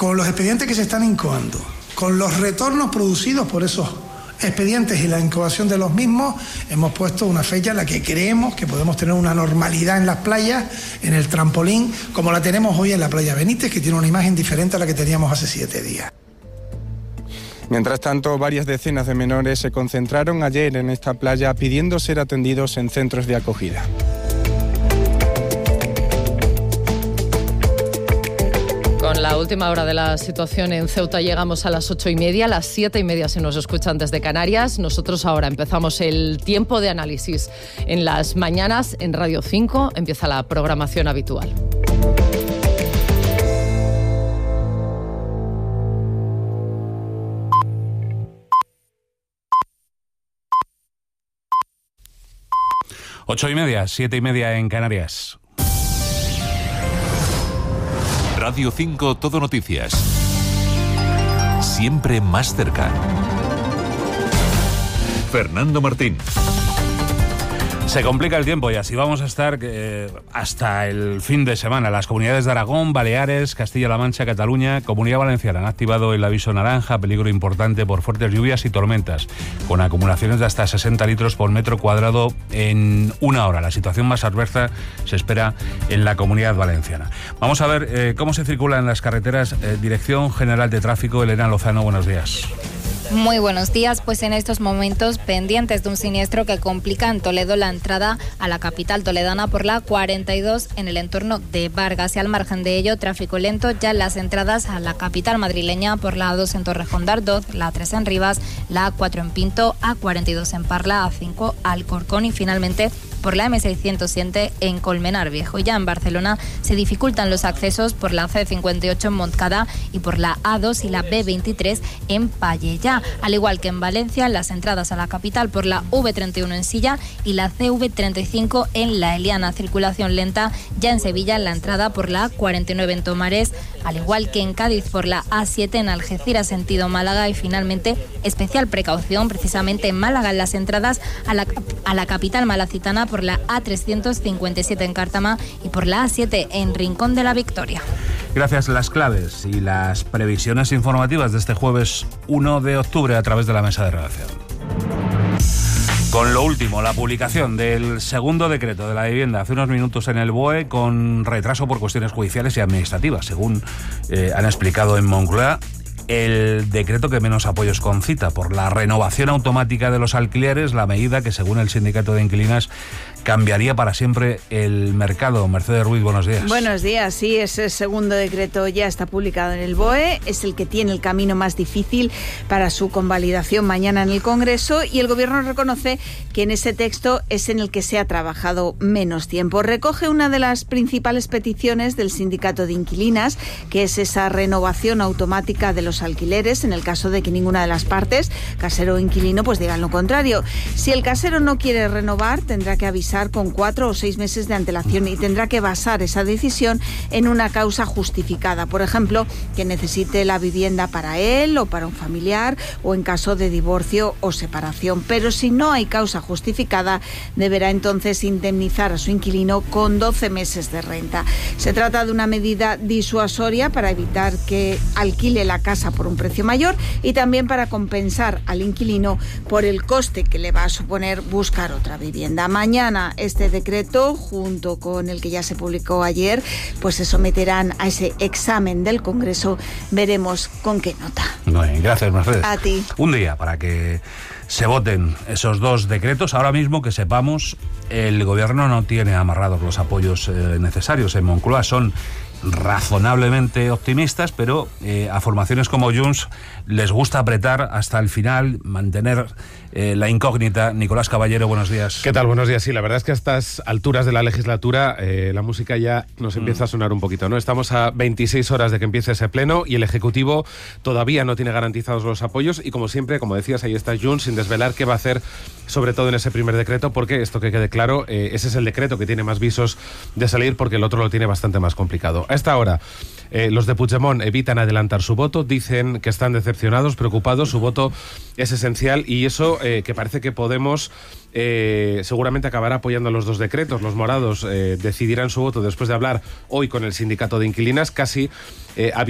con los expedientes que se están incoando, con los retornos producidos por esos expedientes y la incoación de los mismos, hemos puesto una fecha en la que creemos que podemos tener una normalidad en las playas, en el trampolín, como la tenemos hoy en la playa Benítez, que tiene una imagen diferente a la que teníamos hace 7 días. Mientras tanto, varias decenas de menores se concentraron ayer en esta playa pidiendo ser atendidos en centros de acogida. Con la última hora de la situación en Ceuta llegamos a las 8:30, a las 7:30 si nos escuchan desde Canarias. Nosotros ahora empezamos el tiempo de análisis en las mañanas en Radio 5, empieza la programación habitual. Ocho y media, 7:30 en Canarias. Radio 5 Todo Noticias. Siempre más cerca. Fernando Martín. Se complica el tiempo y así vamos a estar hasta el fin de semana. Las comunidades de Aragón, Baleares, Castilla-La Mancha, Cataluña, Comunidad Valenciana han activado el aviso naranja, peligro importante por fuertes lluvias y tormentas, con acumulaciones de hasta 60 litros por metro cuadrado en una hora. La situación más adversa se espera en la Comunidad Valenciana. Vamos a ver cómo se circula en las carreteras. Dirección General de Tráfico, Elena Lozano, buenos días. Muy buenos días, pues en estos momentos pendientes de un siniestro que complica en Toledo la entrada a la capital toledana por la 42 en el entorno de Vargas, y al margen de ello tráfico lento ya en las entradas a la capital madrileña por la A2 en Torrejón de Ardoz, la A3 en Rivas, la A4 en Pinto, A42 en Parla, A5 Alcorcón y finalmente por la M607 en Colmenar Viejo. Ya en Barcelona se dificultan los accesos por la C58 en Montcada y por la A2 y la B23 en Pallejà. Al igual que en Valencia, las entradas a la capital por la V31 en Silla y la CV35 en La Eliana. Circulación lenta ya en Sevilla en la entrada por la A49 en Tomares, al igual que en Cádiz por la A7 en Algeciras sentido Málaga y finalmente especial precaución precisamente en Málaga en las entradas a la capital malacitana por la A357 en Cártama y por la A7 en Rincón de la Victoria. Gracias. Las claves y las previsiones informativas de este jueves 1 de octubre a través de la mesa de redacción. Con lo último, la publicación del segundo decreto de la vivienda hace unos minutos en el BOE con retraso por cuestiones judiciales y administrativas, según han explicado en Moncloa. El decreto que menos apoyos concita por la renovación automática de los alquileres, la medida que según el sindicato de inquilinas cambiaría para siempre el mercado. Mercedes Ruiz, buenos días. Buenos días, sí, ese segundo decreto ya está publicado en el BOE, es el que tiene el camino más difícil para su convalidación mañana en el Congreso y el Gobierno reconoce que en ese texto es en el que se ha trabajado menos tiempo. Recoge una de las principales peticiones del sindicato de inquilinas, que es esa renovación automática de los alquileres en el caso de que ninguna de las partes, casero o inquilino, pues digan lo contrario. Si el casero no quiere renovar, tendrá que avisar con 4 o 6 meses de antelación y tendrá que basar esa decisión en una causa justificada. Por ejemplo, que necesite la vivienda para él o para un familiar o en caso de divorcio o separación. Pero si no hay causa justificada, deberá entonces indemnizar a su inquilino con 12 meses de renta. Se trata de una medida disuasoria para evitar que alquile la casa por un precio mayor y también para compensar al inquilino por el coste que le va a suponer buscar otra vivienda. Mañana este decreto, junto con el que ya se publicó ayer, pues se someterán a ese examen del Congreso. Veremos con qué nota. Bien, gracias, Mercedes. A ti. Un día para que se voten esos dos decretos. Ahora mismo, que sepamos, el Gobierno no tiene amarrados los apoyos necesarios. En Moncloa son razonablemente optimistas, pero a formaciones como Junts les gusta apretar hasta el final, mantener la incógnita. Nicolás Caballero, buenos días. ¿Qué tal? Buenos días. Sí, la verdad es que a estas alturas de la legislatura la música ya nos empieza a sonar un poquito, ¿no? Estamos a 26 horas de que empiece ese pleno y el Ejecutivo todavía no tiene garantizados los apoyos y, como siempre, como decías, ahí está Junts sin desvelar qué va a hacer, sobre todo en ese primer decreto, porque esto, que quede claro, ese es el decreto que tiene más visos de salir, porque el otro lo tiene bastante más complicado. A esta hora, los de Puigdemont evitan adelantar su voto, dicen que están decepcionados, preocupados, su voto es esencial y eso que parece que Podemos seguramente acabará apoyando los dos decretos. Los morados decidirán su voto después de hablar hoy con el sindicato de inquilinas, casi